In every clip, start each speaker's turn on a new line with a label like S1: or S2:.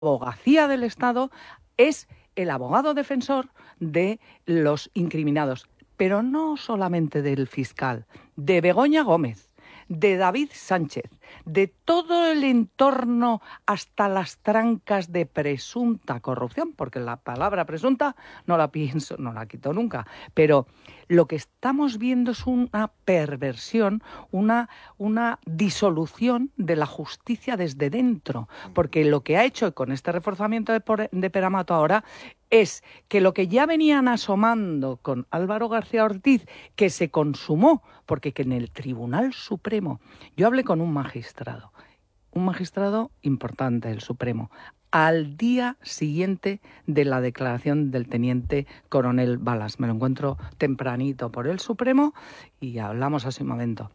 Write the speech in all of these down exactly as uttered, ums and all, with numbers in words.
S1: abogacía del Estado es el abogado defensor de los incriminados, pero no solamente del fiscal, de Begoña Gómez, de David Sánchez, de todo el entorno hasta las trancas de presunta corrupción, porque la palabra presunta no la pienso, no la quito nunca, pero lo que estamos viendo es una perversión, una, una disolución de la justicia desde dentro, porque lo que ha hecho con este reforzamiento de, de Peramato ahora es que lo que ya venían asomando con Álvaro García Ortiz, que se consumó, porque que en el Tribunal Supremo, yo hablé con un magistrado, un magistrado importante del Supremo, al día siguiente de la declaración del teniente coronel Balas. Me lo encuentro tempranito por el Supremo y hablamos hace un momento.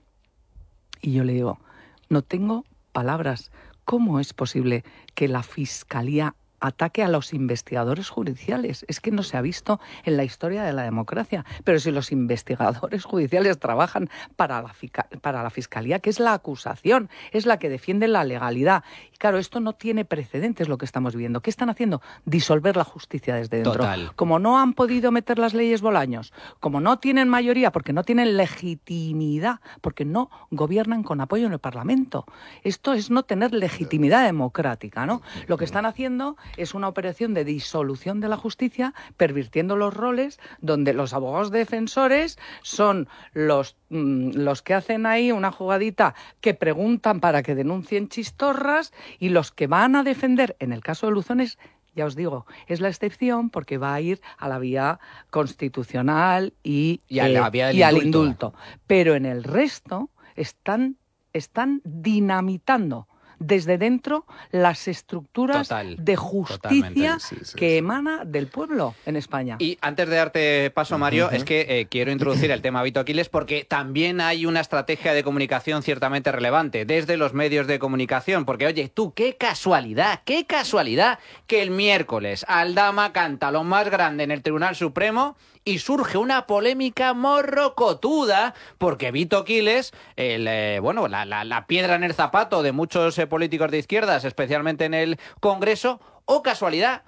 S1: Y yo le digo, no tengo palabras. ¿Cómo es posible que la Fiscalía ataque a los investigadores judiciales? Es que no se ha visto en la historia de la democracia. Pero si los investigadores judiciales trabajan para la, para la Fiscalía, que es la acusación, es la que defiende la legalidad. Y claro, esto no tiene precedentes lo que estamos viendo. ¿Qué están haciendo? Disolver la justicia desde dentro.
S2: Total.
S1: Como no han podido meter las leyes Bolaños, como no tienen mayoría, porque no tienen legitimidad, porque no gobiernan con apoyo en el Parlamento. Esto es no tener legitimidad democrática, ¿no? Lo que están haciendo es una operación de disolución de la justicia, pervirtiendo los roles, donde los abogados defensores son los, mmm, los que hacen ahí una jugadita que preguntan para que denuncien chistorras, y los que van a defender, en el caso de Luzones, ya os digo, es la excepción porque va a ir a la vía constitucional y,
S2: y, a la vía del
S1: eh, y al
S2: indulto.
S1: indulto. Pero en el resto están, están dinamitando desde dentro las estructuras
S2: Total,
S1: de justicia
S2: sí, sí,
S1: que
S2: sí.
S1: emana del pueblo en España.
S2: Y antes de darte paso, Mario, uh-huh. es que eh, quiero introducir el tema Vito Quiles porque también hay una estrategia de comunicación ciertamente relevante desde los medios de comunicación. Porque, oye, tú, qué casualidad, qué casualidad que el miércoles Aldama canta lo más grande en el Tribunal Supremo y surge una polémica morrocotuda porque Vito Quiles, el, eh, bueno, la, la, la piedra en el zapato de muchos eh, políticos de izquierdas, especialmente en el Congreso, o casualidad,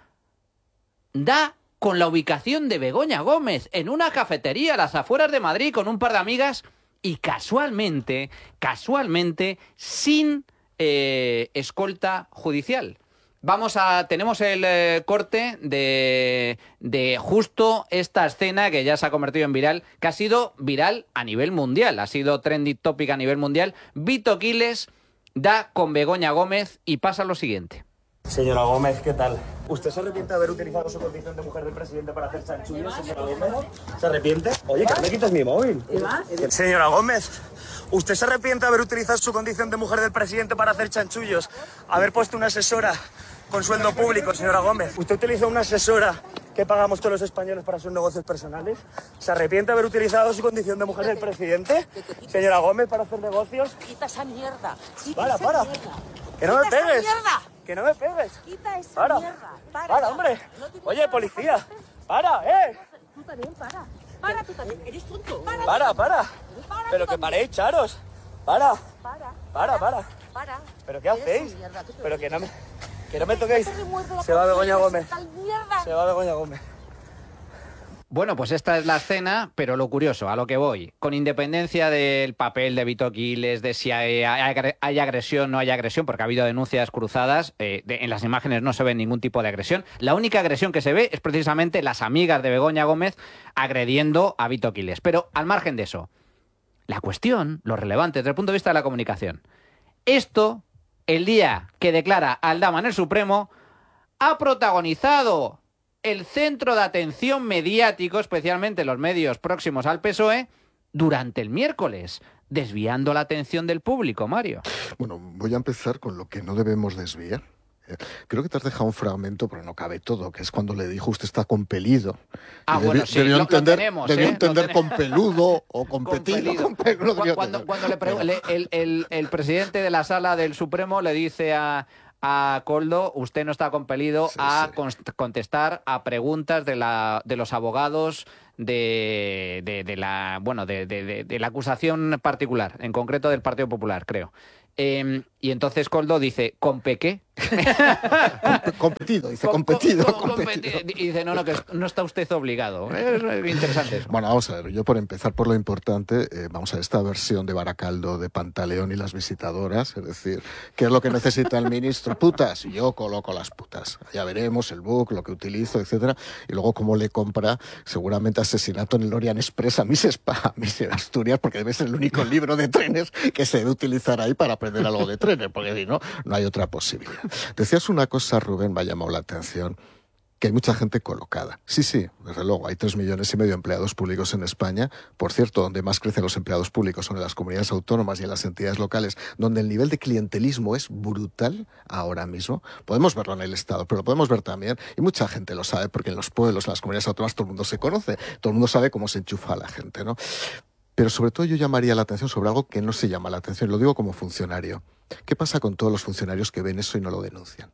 S2: da con la ubicación de Begoña Gómez en una cafetería a las afueras de Madrid con un par de amigas y casualmente, casualmente, sin eh, escolta judicial. Vamos a, tenemos el eh, corte de, de justo esta escena que ya se ha convertido en viral, que ha sido viral a nivel mundial, ha sido trending topic a nivel mundial. Vito Quiles da con Begoña Gómez y pasa lo siguiente.
S3: Señora Gómez, ¿qué tal? ¿Usted se arrepiente de haber utilizado su condición de mujer del presidente para hacer chanchullos, señora Gómez? ¿Se arrepiente? Oye, que no me quites mi móvil. ¿Qué más? Señora Gómez, ¿usted se arrepiente de haber utilizado su condición de mujer del presidente para hacer chanchullos? Haber puesto una asesora con sueldo público, señora Gómez. ¿Usted utilizó una asesora que pagamos todos los españoles para sus negocios personales? ¿Se arrepiente de haber utilizado su condición de mujer del presidente, señora Gómez, para hacer negocios?
S4: Quita esa mierda. Quita
S3: para,
S4: esa
S3: para.
S4: Mierda.
S3: Que no
S4: Quita
S3: me pegues.
S4: Esa mierda.
S3: Que no me pegues.
S4: Quita esa
S3: para.
S4: mierda. Para,
S3: para hombre.
S4: No
S3: Oye, policía. Para, eh.
S4: Tú también, para. Para, tú también. Eres tonto. Para,
S3: para. Para,
S4: para
S3: Pero que paréis, charos. Para.
S4: Para.
S3: Para, para.
S4: Para.
S3: ¿Pero qué hacéis? Pero que no me... Que no me toquéis. Se va Begoña Gómez. Se va Begoña Gómez.
S2: Bueno, pues esta es la escena, pero lo curioso, a lo que voy, con independencia del papel de Vito Quiles, de si hay, hay, hay agresión o no hay agresión, porque ha habido denuncias cruzadas, eh, de, en las imágenes no se ve ningún tipo de agresión. La única agresión que se ve es precisamente las amigas de Begoña Gómez agrediendo a Vito Quiles. Pero al margen de eso, la cuestión, lo relevante desde el punto de vista de la comunicación, esto, el día que declara Aldama en el Supremo, ha protagonizado el centro de atención mediático, especialmente los medios próximos al P S O E, durante el miércoles, desviando la atención del público, Mario.
S5: Bueno, voy a empezar con lo que no debemos desviar. Creo que te has dejado un fragmento, pero no cabe todo, que es cuando le dijo usted está compelido.
S2: Ah,
S5: debi-
S2: bueno, sí,
S5: debió
S2: lo,
S5: entender,
S2: lo tenemos,
S5: debió
S2: ¿eh?
S5: entender
S2: Lo ten...
S5: con peludo o competido.
S2: Con
S5: Con peludo,
S2: cuando, cuando, cuando le pregunta, le, el, el, el presidente de la sala del Supremo le dice a, a Koldo, usted no está compelido
S5: sí,
S2: a
S5: sí.
S2: contestar a preguntas de, la, de los abogados de, de, de la bueno de, de, de, de la acusación particular, en concreto del Partido Popular, creo. Eh, y entonces Koldo dice, ¿con pe qué?
S5: competido, dice, competido,
S2: Com- com-
S5: competido.
S2: competi- Y dice, no, no, que no está usted obligado. Es interesante eso.
S5: Bueno, vamos a ver, yo por empezar por lo importante, eh, vamos a ver esta versión de Baracaldo de Pantaleón y las visitadoras, es decir, ¿qué es lo que necesita el ministro? Putas, y yo coloco las putas. Ya veremos el book, lo que utilizo, etcétera, y luego cómo le compra seguramente Asesinato en el Orient Express a mis, Spa, a mis Asturias, porque debe ser el único libro de trenes que se debe utilizar ahí para aprender algo de trenes, porque si no, no hay otra posibilidad. Decías una cosa, Rubén, me ha llamado la atención, que hay mucha gente colocada. Sí, sí, desde luego, hay tres millones y medio de empleados públicos en España. Por cierto, donde más crecen los empleados públicos son en las comunidades autónomas y en las entidades locales, donde el nivel de clientelismo es brutal ahora mismo. Podemos verlo en el Estado, pero lo podemos ver también, y mucha gente lo sabe, porque en los pueblos, en las comunidades autónomas, todo el mundo se conoce, todo el mundo sabe cómo se enchufa a la gente, ¿no? Pero sobre todo yo llamaría la atención sobre algo que no se llama la atención, lo digo como funcionario. ¿Qué pasa con todos los funcionarios que ven eso y no lo denuncian?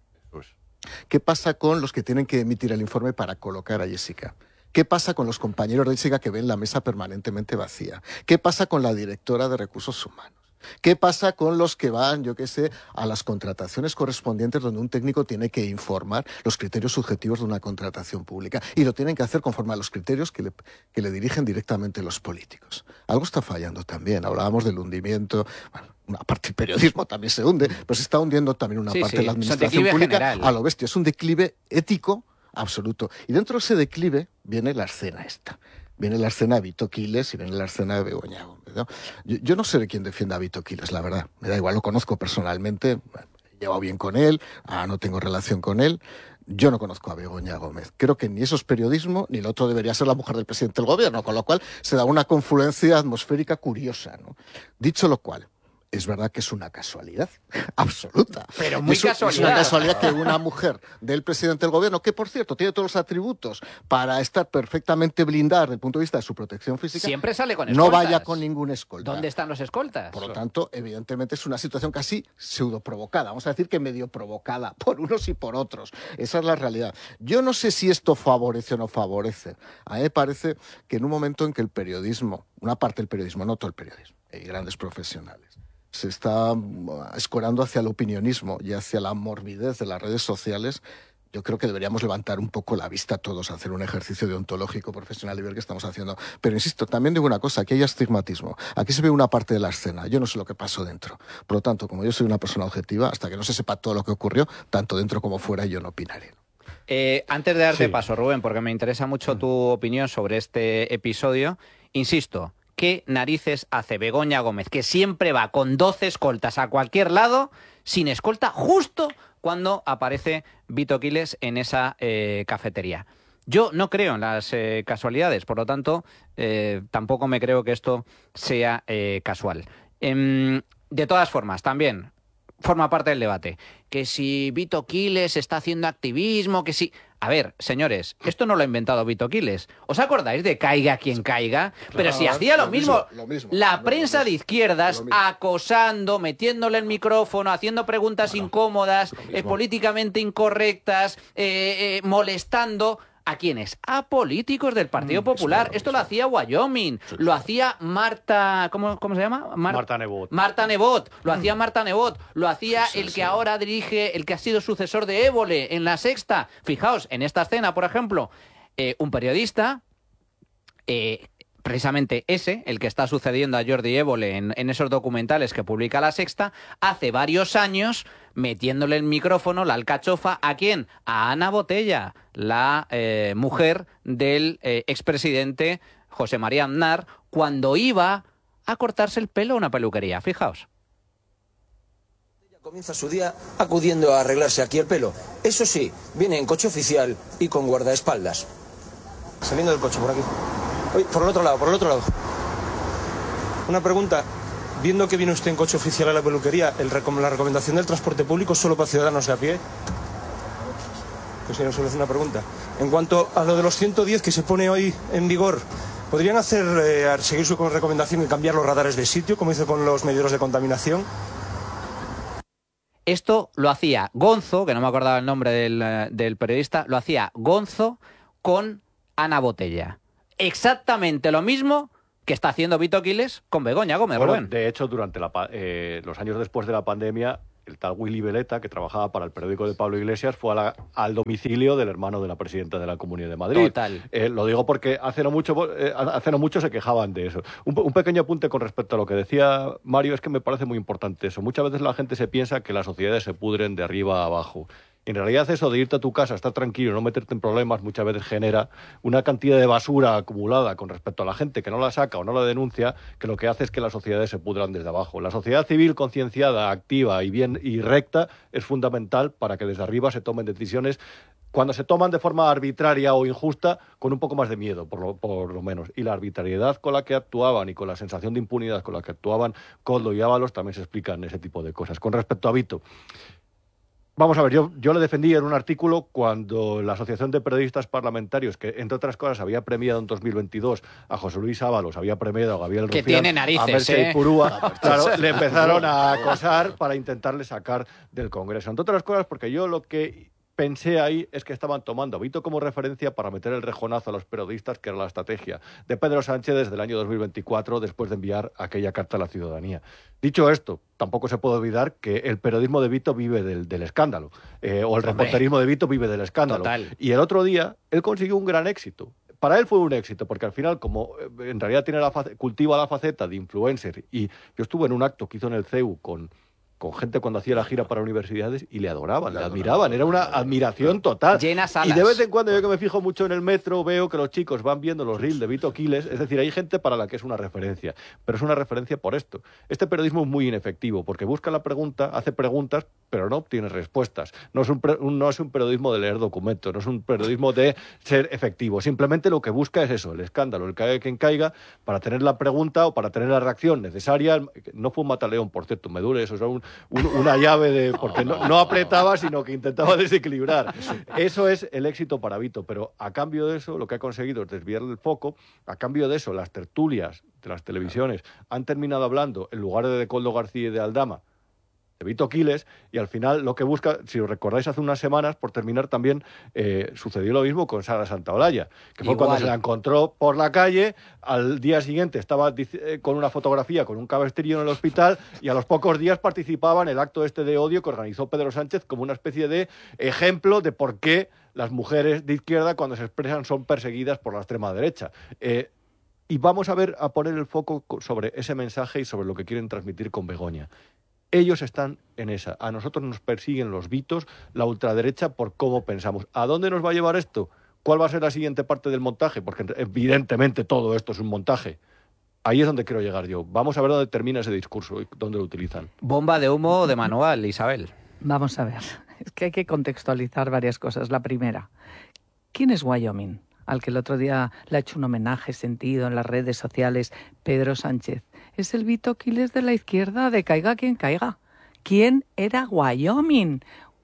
S5: ¿Qué pasa con los que tienen que emitir el informe para colocar a Jessica? ¿Qué pasa con los compañeros de Jessica que ven la mesa permanentemente vacía? ¿Qué pasa con la directora de Recursos Humanos? ¿Qué pasa con los que van, yo qué sé, a las contrataciones correspondientes donde un técnico tiene que informar los criterios subjetivos de una contratación pública? Y lo tienen que hacer conforme a los criterios que le, que le dirigen directamente los políticos. Algo está fallando también. Hablábamos del hundimiento. Bueno, una parte del periodismo también se hunde, pero se está hundiendo también una
S2: Sí,
S5: parte
S2: sí,
S5: de la
S2: es un
S5: administración
S2: declive
S5: pública
S2: general.
S5: a lo bestia. Es un declive ético absoluto. Y dentro de ese declive viene la escena esta. Viene la escena de Vito Quiles y viene la escena de Begoña Gómez, ¿no? Yo, yo no sé de quién defiende a Vito Quiles, la verdad. Me da igual, lo conozco personalmente, bueno, he llevado bien con él, ah, no tengo relación con él. Yo no conozco a Begoña Gómez. Creo que ni eso es periodismo, ni lo otro debería ser la mujer del presidente del gobierno, con lo cual se da una confluencia atmosférica curiosa, ¿no? Dicho lo cual, es verdad que es una casualidad absoluta.
S2: Pero muy
S5: es, un-
S2: casualidad.
S5: Es una casualidad que una mujer del presidente del gobierno, que por cierto tiene todos los atributos para estar perfectamente blindada desde el punto de vista de su protección física,
S2: Siempre sale con
S5: no
S2: escoltas.
S5: vaya con ningún escolta.
S2: ¿Dónde están los escoltas?
S5: Por lo tanto, evidentemente es una situación casi pseudo provocada. Vamos a decir que medio provocada por unos y por otros. Esa es la realidad. Yo no sé si esto favorece o no favorece. A mí me parece que en un momento en que el periodismo, una parte del periodismo, no todo el periodismo, hay grandes profesionales, se está escorando hacia el opinionismo y hacia la morbidez de las redes sociales, yo creo que deberíamos levantar un poco la vista todos, hacer un ejercicio deontológico profesional y ver qué estamos haciendo. Pero insisto, también digo una cosa, aquí hay astigmatismo. Aquí se ve una parte de la escena, yo no sé lo que pasó dentro. Por lo tanto, como yo soy una persona objetiva, hasta que no se sepa todo lo que ocurrió, tanto dentro como fuera, yo no opinaré.
S2: Eh, antes de darte
S6: Sí.
S2: paso, Rubén, porque me interesa mucho tu opinión sobre este episodio, insisto, ¿qué narices hace Begoña Gómez, que siempre va con doce escoltas a cualquier lado, sin escolta, justo cuando aparece Vito Quiles en esa eh, cafetería? Yo no creo en las eh, casualidades, por lo tanto, eh, tampoco me creo que esto sea eh, casual. Em, de todas formas, también forma parte del debate. Que si Vito Quiles está haciendo activismo, que si... A ver, señores, esto no lo ha inventado Vito Quiles. ¿Os acordáis de Caiga quien caiga? Pero si
S5: Claro,
S2: hacía lo,
S5: lo
S2: mismo,
S5: mismo, lo mismo,
S2: la
S5: lo
S2: prensa
S5: mismo,
S2: de izquierdas
S5: lo mismo.
S2: acosando, metiéndole el micrófono, haciendo preguntas incómodas, eh, políticamente incorrectas, eh, eh, molestando... ¿A quiénes? A políticos del Partido
S5: Mm,
S2: Popular.
S5: eso es lo
S2: Esto lo
S5: mismo.
S2: hacía Wyoming, lo hacía Marta... ¿Cómo, cómo se llama? Mar-
S6: Marta Nebot.
S2: Marta Nebot, lo
S5: Mm.
S2: hacía Marta Nebot, lo hacía el que ahora dirige, el que ha sido sucesor de Évole en La Sexta. Fijaos, en esta escena, por ejemplo, eh, un periodista, eh, precisamente ese, el que está sucediendo a Jordi Évole en, en esos documentales que publica La Sexta, hace varios años metiéndole el micrófono, la alcachofa, ¿a quién? A Ana Botella, la eh, mujer del eh, expresidente José María Aznar, cuando iba a cortarse el pelo a una peluquería. Fijaos.
S7: Comienza su día acudiendo a arreglarse aquí el pelo. Eso sí, viene en coche oficial y con guardaespaldas. Saliendo del coche por aquí. Uy, por el otro lado, por el otro lado. Una pregunta. Viendo que viene usted en coche oficial a la peluquería, el recom- la recomendación del transporte público solo para ciudadanos de a pie. Pues señor, solo hace una pregunta. En cuanto a lo de los ciento diez que se pone hoy en vigor, ¿podrían hacer eh, seguir su recomendación y cambiar los radares de sitio, como hizo con los medidores de contaminación?
S2: Esto lo hacía Gonzo, que no me acordaba el nombre del, eh, del periodista, lo hacía Gonzo con Ana Botella. Exactamente lo mismo que está haciendo Vito Quiles con Begoña Gómez,
S6: Bueno,
S2: Rubén.
S6: de hecho, durante la, pa- eh, los años después de la pandemia, el tal Willy Veleta, que trabajaba para el periódico de Pablo Iglesias, fue a la, al domicilio del hermano de la presidenta de la Comunidad de Madrid.
S2: Total.
S6: Eh, lo digo porque hace no mucho, eh, hace no mucho se quejaban de eso. Un, un pequeño apunte con respecto a lo que decía Mario, es que me parece muy importante eso. Muchas veces la gente se piensa que las sociedades se pudren de arriba a abajo. En realidad eso de irte a tu casa, estar tranquilo, no meterte en problemas, muchas veces genera una cantidad de basura acumulada con respecto a la gente que no la saca o no la denuncia, que lo que hace es que las sociedades se pudran desde abajo. La sociedad civil concienciada, activa y bien y recta es fundamental para que desde arriba se tomen decisiones, cuando se toman de forma arbitraria o injusta, con un poco más de miedo, por lo, por lo menos. Y la arbitrariedad con la que actuaban y con la sensación de impunidad con la que actuaban Koldo y Ábalos también se explican ese tipo de cosas. Con respecto a Vito, vamos a ver, yo, yo le defendí en un artículo cuando la Asociación de Periodistas Parlamentarios, que entre otras cosas había premiado en dos mil veintidós a José Luis Ábalos, había premiado a Gabriel
S2: que
S6: Rufián,
S2: tiene narices,
S6: a Mercè
S2: ¿eh?
S6: Ipurúa, claro, le empezaron a acosar para intentarle sacar del Congreso. Entre otras cosas porque yo lo que pensé ahí es que estaban tomando a Vito como referencia para meter el rejonazo a los periodistas, que era la estrategia de Pedro Sánchez desde el año dos mil veinticuatro, después de enviar aquella carta a la ciudadanía. Dicho esto, tampoco se puede olvidar que el periodismo de Vito vive del, del escándalo, eh, o el reporterismo de Vito vive del escándalo.
S2: Total.
S6: Y el otro día, él consiguió un gran éxito. Para él fue un éxito, porque al final, como eh, en realidad tiene la face- cultiva la faceta de influencer, y yo estuve en un acto que hizo en el C E U con... con gente cuando hacía la gira para universidades y le adoraban, le, le admiraban, era una admiración total.
S2: Llenas salas.
S6: Y de vez en cuando, yo que me fijo mucho en el metro, veo que los chicos van viendo los reels de Vito Quiles, es decir, hay gente para la que es una referencia, pero es una referencia por esto. Este periodismo es muy inefectivo, porque busca la pregunta, hace preguntas, pero no obtiene respuestas. No es un, pre- un- no es un periodismo de leer documentos, no es un periodismo de ser efectivo, simplemente lo que busca es eso, el escándalo, el caiga quien caiga, para tener la pregunta o para tener la reacción necesaria. No fue un mataleón, por cierto, me duele eso, es un Un, una llave de... porque no, no apretaba, sino que intentaba desequilibrar. Eso es el éxito para Vito, pero a cambio de eso lo que ha conseguido es desviar el foco. A cambio de eso, las tertulias de las televisiones han terminado hablando, en lugar de de Koldo García y de Aldama, de Vito Quiles, y al final lo que busca, si os recordáis hace unas semanas, por terminar también, eh, sucedió lo mismo con Sara Santaolalla, que fue
S2: Igual.
S6: cuando se la encontró por la calle, al día siguiente estaba eh, con una fotografía con un cabestrillo en el hospital, y a los pocos días participaba en el acto este de odio que organizó Pedro Sánchez como una especie de ejemplo de por qué las mujeres de izquierda, cuando se expresan, son perseguidas por la extrema derecha. Eh, y vamos a ver, a poner el foco sobre ese mensaje y sobre lo que quieren transmitir con Begoña. Ellos están en esa. A nosotros nos persiguen los Vitos, la ultraderecha, por cómo pensamos. ¿A dónde nos va a llevar esto? ¿Cuál va a ser la siguiente parte del montaje? Porque evidentemente todo esto es un montaje. Ahí es donde quiero llegar yo. Vamos a ver dónde termina ese discurso y dónde lo utilizan.
S2: Bomba de humo de manual, Isabel.
S1: Vamos a ver, es que hay que contextualizar varias cosas. La primera, ¿quién es Wyoming? Al que el otro día le ha hecho un homenaje sentido en las redes sociales Pedro Sánchez. Es el Vito Quiles de la izquierda, de caiga quien caiga. ¿Quién era Wyoming?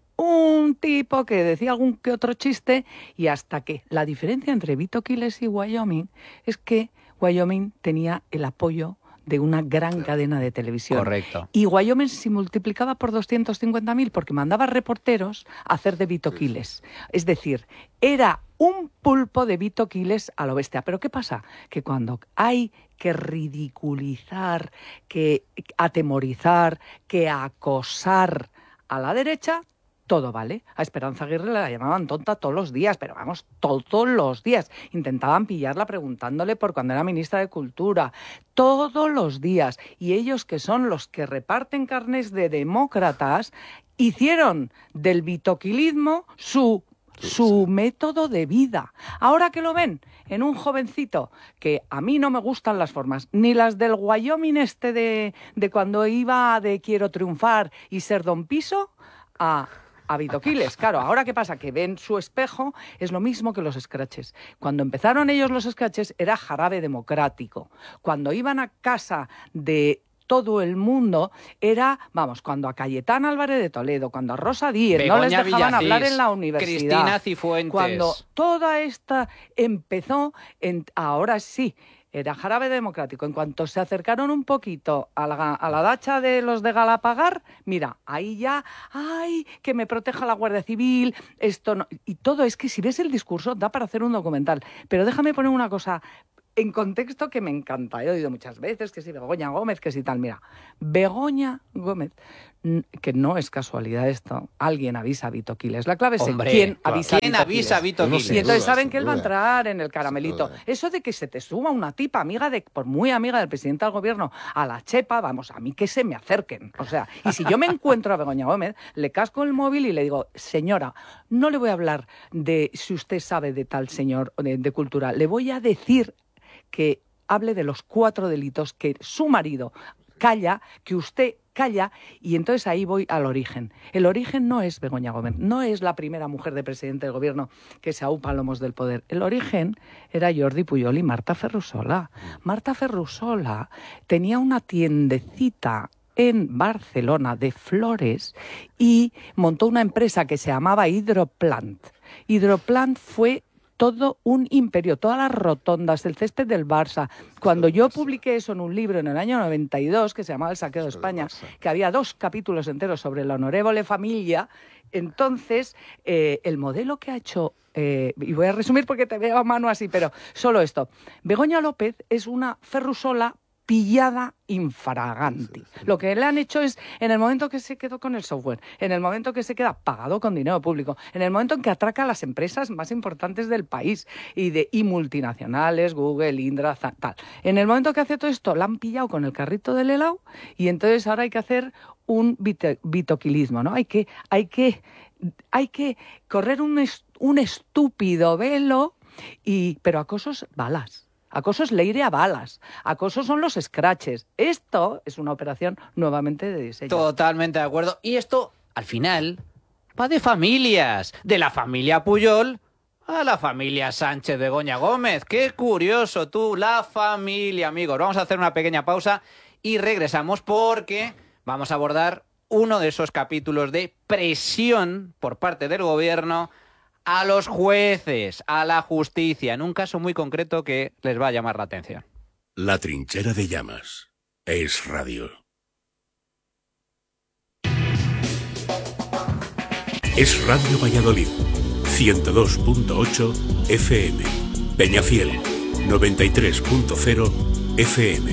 S1: Un tipo que decía algún que otro chiste, y hasta que la diferencia entre Vito Quiles y Wyoming es que Wyoming tenía el apoyo de una gran cadena de televisión.
S2: Correcto.
S1: Y Wyoming se multiplicaba por doscientos cincuenta mil porque mandaba reporteros a hacer de Vito Quiles. Es decir, era un pulpo de Vito Quiles a lo bestia. Pero ¿qué pasa? Que cuando hay que ridiculizar, que atemorizar, que acosar a la derecha, todo vale. A Esperanza Aguirre la llamaban tonta todos los días, pero vamos, todos los días. Intentaban pillarla preguntándole por cuando era ministra de Cultura. Todos los días. Y ellos, que son los que reparten carnes de demócratas, hicieron del vitoquilismo su... su método de vida. Ahora que lo ven en un jovencito, que a mí no me gustan las formas, ni las del Wyoming este de, de cuando iba de quiero triunfar y ser don piso, a... a Vito Quiles. Claro, ahora ¿qué pasa? Que ven su espejo, es lo mismo que los scratches. Cuando empezaron ellos los scratches era jarabe democrático. Cuando iban a casa de todo el mundo era, vamos, cuando a Cayetana Álvarez de Toledo, cuando a Rosa Díez no les
S2: Begoña
S1: dejaban
S2: Villacís,
S1: hablar en la universidad.
S2: Cristina Cifuentes.
S1: Cuando toda esta empezó, en, ahora sí, era jarabe democrático. En cuanto se acercaron un poquito a la, a la dacha de los de Galapagar, mira, ahí ya, ay, que me proteja la Guardia Civil, esto no... Y todo es que si ves el discurso da para hacer un documental. Pero déjame poner una cosa en contexto que me encanta. He oído muchas veces que si Begoña Gómez, que si tal. Mira, Begoña Gómez, que no es casualidad esto, alguien avisa a Vito Quiles. La clave es
S2: Hombre,
S1: quién
S2: claro.
S1: avisa
S2: ¿Quién
S1: a Vito
S2: avisa a Vito
S1: Quiles.
S2: Quiles?
S1: Y entonces
S5: duda,
S1: saben que él va a
S5: duda.
S1: entrar en el caramelito.
S5: Sin duda.
S1: Eso de que se te suba una tipa amiga de, por muy amiga del presidente del gobierno, a la chepa, vamos, a mí que se me acerquen. O sea, y si yo me encuentro a Begoña Gómez, le casco el móvil y le digo, señora, no le voy a hablar de si usted sabe de tal señor de, de cultura, le voy a decir que hable de los cuatro delitos que su marido calla, que usted calla, y entonces ahí voy al origen. El origen no es Begoña Gómez, no es la primera mujer de presidente del gobierno que se aupa a lomos del poder. El origen era Jordi Pujol y Marta Ferrusola. Marta Ferrusola tenía una tiendecita en Barcelona de flores y montó una empresa que se llamaba Hidroplant. Hidroplant fue todo un imperio, todas las rotondas, el césped del Barça. Cuando yo publiqué eso en un libro en el año noventa y dos, que se llamaba El saqueo de España, que había dos capítulos enteros sobre la honorevole familia, entonces eh, el modelo que ha hecho, eh, y voy a resumir porque te veo a mano así, pero solo esto. Begoña López es una Ferrusola pillada infraganti. Sí, sí. Lo que le han hecho es, en el momento que se quedó con el software, en el momento que se queda pagado con dinero público, en el momento en que atraca a las empresas más importantes del país y, de, y multinacionales, Google, Indra, tal. En el momento que hace todo esto, la han pillado con el carrito del helado y entonces ahora hay que hacer un vitoquilismo, ¿no? Hay que, hay que, hay que correr un, est, un estúpido velo, y, pero acosos balas. Acoso es leire a balas. Acoso son los scratches. Esto es una operación nuevamente de diseño.
S2: Totalmente de acuerdo. Y esto, al final, va de familias. De la familia Pujol a la familia Sánchez Begoña Gómez. Qué curioso tú, la familia, amigos. Vamos a hacer una pequeña pausa y regresamos porque vamos a abordar uno de esos capítulos de presión por parte del gobierno a los jueces, a la justicia, en un caso muy concreto que les va a llamar la atención.
S8: La trinchera de llamas. Es radio. Es Radio Valladolid. ciento dos punto ocho F M. Peñafiel. noventa y tres punto cero F M.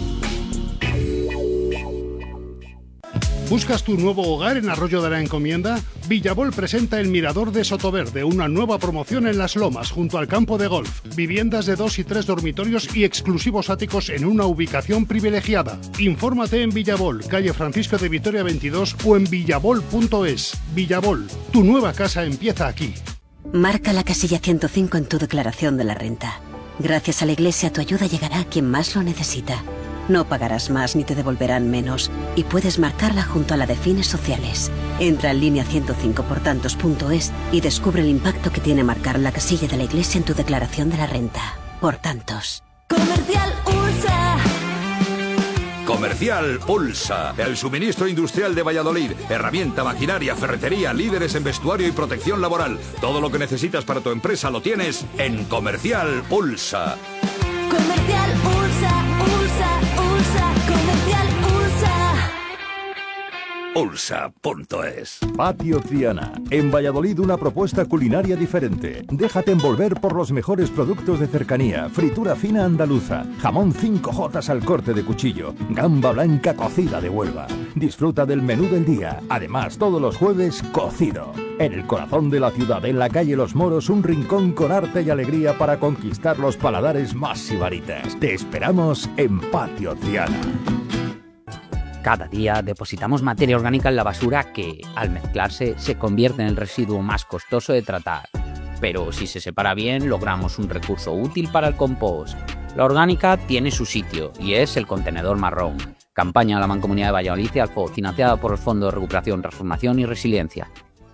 S9: ¿Buscas tu nuevo hogar en Arroyo de la Encomienda? Villabol presenta el Mirador de Sotoverde, una nueva promoción en Las Lomas, junto al campo de golf. Viviendas de dos y tres dormitorios y exclusivos áticos en una ubicación privilegiada. Infórmate en Villabol, calle Francisco de Vitoria veintidós o en villabol punto es. Villabol, tu nueva casa empieza aquí.
S10: Marca la casilla ciento cinco en tu declaración de la renta. Gracias a la Iglesia tu ayuda llegará a quien más lo necesita. No pagarás más ni te devolverán menos y puedes marcarla junto a la de fines sociales. Entra en línea ciento cinco por tantos punto es y descubre el impacto que tiene marcar la casilla de la Iglesia en tu declaración de la renta. Por tantos.
S11: Comercial Ursa.
S12: Comercial Ulsa, el suministro industrial de Valladolid. Herramienta, maquinaria, ferretería, líderes en vestuario y protección laboral. Todo lo que necesitas para tu empresa lo tienes en Comercial Ulsa.
S11: Comercial Ursa, Ursa, Ursa, Comercial Ursa.
S12: Ulsa punto es.
S13: Patio Triana. En Valladolid una propuesta culinaria diferente. Déjate envolver por los mejores productos de cercanía. Fritura fina andaluza. Jamón cinco jotas al corte de cuchillo. Gamba blanca cocida de Huelva. Disfruta del menú del día. Además, todos los jueves, cocido. En el corazón de la ciudad, en la calle Los Moros, un rincón con arte y alegría para conquistar los paladares más sibaritas. Te esperamos en Patio Triana.
S14: Cada día depositamos materia orgánica en la basura que, al mezclarse, se convierte en el residuo más costoso de tratar. Pero si se separa bien, logramos un recurso útil para el compost. La orgánica tiene su sitio y es el contenedor marrón. Campaña de la Mancomunidad de Valladolid y Alfo, financiada por el Fondo de Recuperación, Transformación y Resiliencia.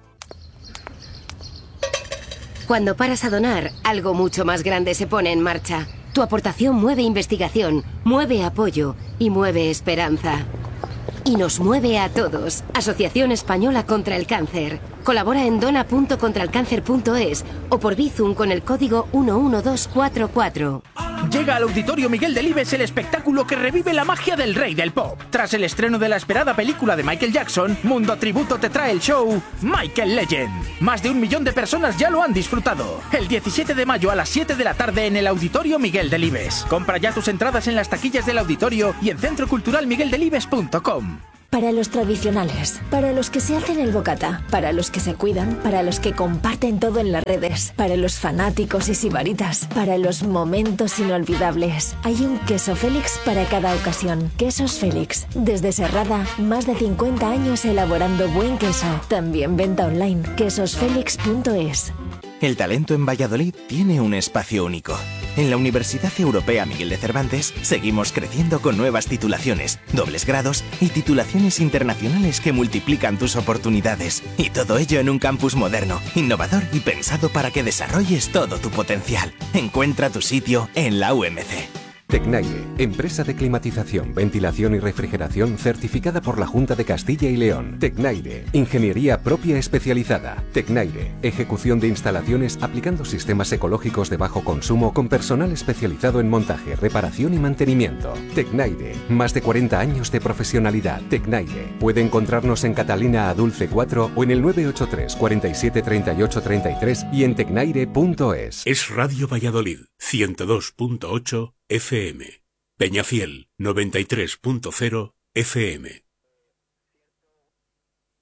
S15: Cuando paras a donar, algo mucho más grande se pone en marcha. Tu aportación mueve investigación, mueve apoyo y mueve esperanza. Y nos mueve a todos. Asociación Española contra el Cáncer. Colabora en dona punto contra el cáncer punto es o por Bizum con el código uno uno dos cuatro cuatro.
S16: Llega al Auditorio Miguel Delibes el espectáculo que revive la magia del rey del pop. Tras el estreno de la esperada película de Michael Jackson, Mundo Tributo te trae el show Michael Legend. Más de un millón de personas ya lo han disfrutado. El diecisiete de mayo a las siete de la tarde en el Auditorio Miguel Delibes. Compra ya tus entradas en las taquillas del auditorio y en centro cultural miguel delibes punto com.
S17: Para los tradicionales, para los que se hacen el bocata, para los que se cuidan, para los que comparten todo en las redes, para los fanáticos y sibaritas, para los momentos inolvidables. Hay un queso Félix para cada ocasión. Quesos Félix. Desde Serrada, más de cincuenta años elaborando buen queso. También venta online. quesos félix punto es.
S18: El talento en Valladolid tiene un espacio único. En la Universidad Europea Miguel de Cervantes seguimos creciendo con nuevas titulaciones, dobles grados y titulaciones internacionales que multiplican tus oportunidades. Y todo ello en un campus moderno, innovador y pensado para que desarrolles todo tu potencial. Encuentra tu sitio en la U M C.
S19: Tecnaire, empresa de climatización, ventilación y refrigeración certificada por la Junta de Castilla y León. Tecnaire, ingeniería propia especializada. Tecnaire, ejecución de instalaciones aplicando sistemas ecológicos de bajo consumo con personal especializado en montaje, reparación y mantenimiento. Tecnaire, más de cuarenta años de profesionalidad. Tecnaire, puede encontrarnos en Catalina Adulce cuatro o en el nueve ocho tres, cuarenta y siete, treinta y ocho, treinta y tres y en tecnaire punto es.
S8: Es Radio Valladolid, ciento dos punto ocho F M. Peñafiel, noventa y tres punto cero F M.